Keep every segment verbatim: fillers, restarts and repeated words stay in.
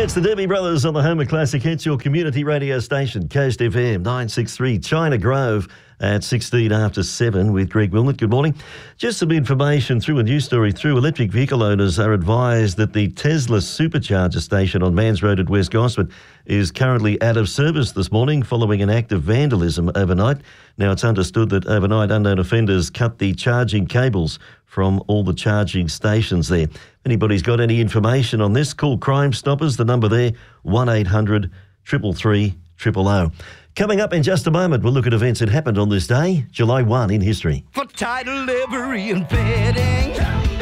It's the Doobie Brothers on the home of classic hits, your community radio station, Coast F M nine sixty-three, China Grove at sixteen after seven with Greg Wilmot. Good morning. Just some information through a news story through. Electric vehicle owners are advised that the Tesla supercharger station on Mans Road at West Gosford is currently out of service this morning following an act of vandalism overnight. Now, it's understood that overnight unknown offenders cut the charging cables from all the charging stations there. If anybody's got any information on this, call Crime Stoppers. The number there, one eight hundred, three three three, zero zero zero. Coming up in just a moment, we'll look at events that happened on this day, July first in history. For title, livery and fitting.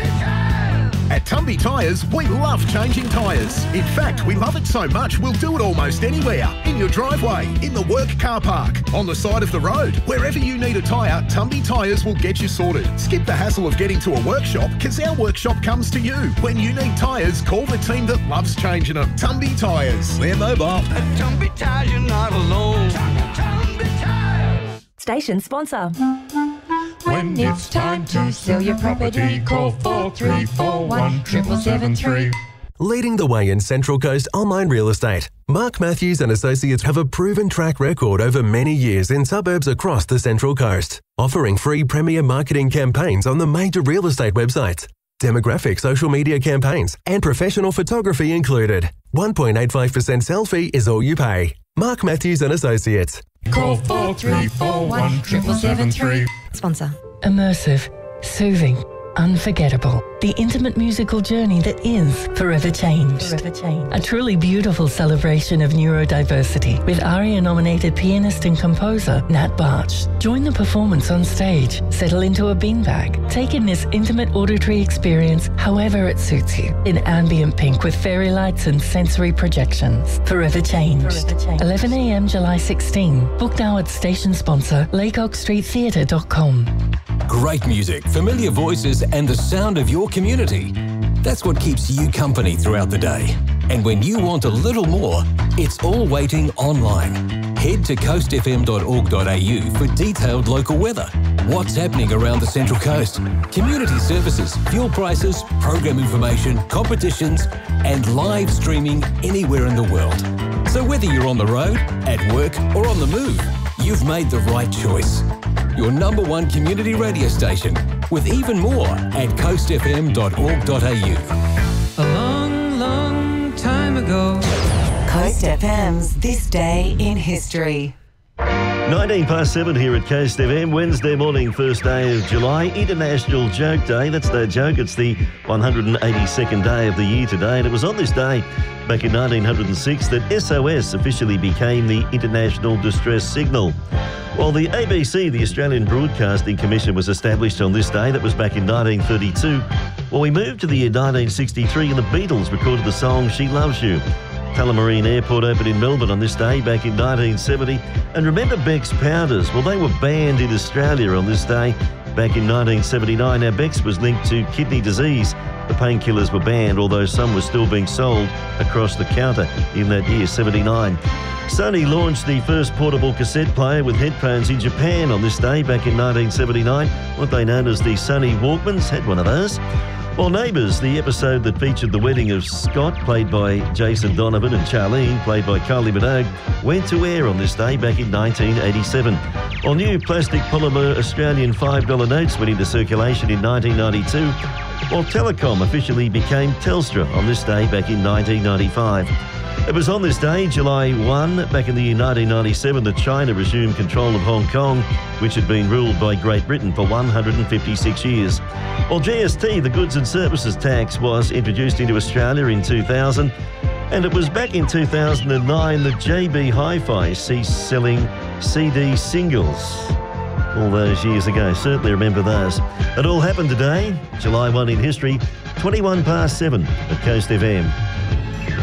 At Tumby Tyres, we love changing tyres. In fact, we love it so much, we'll do it almost anywhere. In your driveway, in the work car park, on the side of the road. Wherever you need a tyre, Tumby Tyres will get you sorted. Skip the hassle of getting to a workshop, because our workshop comes to you. When you need tyres, call the team that loves changing them. Tumby Tyres. They're mobile. At Tumby Tyres, you're not alone. Tumby Tyres. Station sponsor. When it's time to sell your property, call four three four one, seven seven three. Leading the way in Central Coast online real estate, Mark Matthews and Associates have a proven track record over many years in suburbs across the Central Coast, offering free premier marketing campaigns on the major real estate websites, demographic social media campaigns, and professional photography included. one point eight five percent sell fee is all you pay. Mark Matthews and Associates. Call four three four one, seven seven three. Sponsor. Immersive, soothing, unforgettable. The intimate musical journey that is Forever Changed. Forever Changed. A truly beautiful celebration of neurodiversity with ARIA-nominated pianist and composer Nat Barch. Join the performance on stage, settle into a beanbag, take in this intimate auditory experience however it suits you. In ambient pink with fairy lights and sensory projections. Forever Changed. Forever Changed. eleven a m July sixteenth. Book now at station sponsor laycock street theatre dot com. Great music, familiar voices, and the sound of your community. That's what keeps you company throughout the day. And when you want a little more, it's all waiting online. Head to coast f m dot org dot a u for detailed local weather, what's happening around the Central Coast, community services, fuel prices, program information, competitions, and live streaming anywhere in the world. So whether you're on the road, at work, or on the move, you've made the right choice. Your number one community radio station, with even more at coast f m dot org dot a u. A long, long time ago. Coast F M's This Day in History. nineteen past seven here at Coast F M, Wednesday morning, first day of July, International Joke Day. That's no joke, it's the one hundred eighty-second day of the year today, and it was on this day back in nineteen oh six that S O S officially became the International Distress Signal. While the A B C, the Australian Broadcasting Commission, was established on this day, that was back in nineteen thirty-two. Well, we moved to the year nineteen sixty-three and the Beatles recorded the song She Loves You. Tullamarine Airport opened in Melbourne on this day back in nineteen seventy. And remember Beck's Powders? Well, they were banned in Australia on this day back in nineteen seventy-nine. Now, Beck's was linked to kidney disease. The painkillers were banned, although some were still being sold across the counter in that year, seventy-nine. Sony launched the first portable cassette player with headphones in Japan on this day back in nineteen seventy-nine. What they known as the Sony Walkmans had one of those. While Neighbours, the episode that featured the wedding of Scott, played by Jason Donovan, and Charlene, played by Kylie Minogue, went to air on this day back in nineteen eighty-seven. While new plastic polymer Australian five dollar notes went into circulation in nineteen ninety-two, while Telecom officially became Telstra on this day back in nineteen ninety-five. It was on this day, July first, back in the year nineteen ninety-seven, that China resumed control of Hong Kong, which had been ruled by Great Britain for one hundred fifty-six years. While G S T, the Goods and Services Tax, was introduced into Australia in two thousand, and it was back in two thousand nine that J B Hi-Fi ceased selling C D singles. All those years ago, certainly remember those. It all happened today, July first in history, twenty-one past seven at Coast F M.